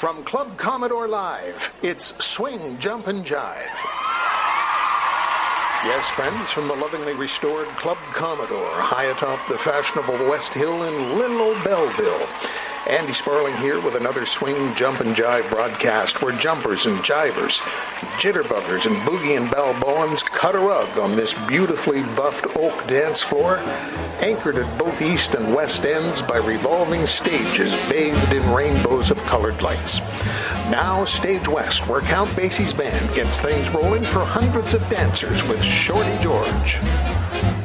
From Club Commodore Live, it's Swing, Jump, and Jive. Yes, friends, from the lovingly restored Club Commodore, high atop the fashionable West Hill in little old Belleville. Andy Sparling here with another Swing, Jump, and Jive broadcast where jumpers and jivers, jitterbuggers and boogie and balboans cut a rug on this beautifully buffed oak dance floor, anchored at both east and west ends by revolving stages bathed in rainbows of colored lights. Now, Stage West, where Count Basie's band gets things rolling for hundreds of dancers with Shorty George.